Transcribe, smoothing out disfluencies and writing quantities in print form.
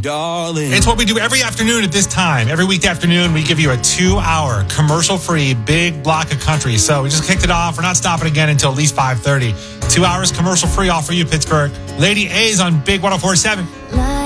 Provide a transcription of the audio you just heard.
darling. It's what we do every afternoon at this time. Every weekday afternoon, we give you a 2-hour commercial-free big block of country. So we just kicked it off. We're not stopping again until at least 5:30. 2 hours commercial-free, all for you, Pittsburgh. Lady A's on Big 104.7.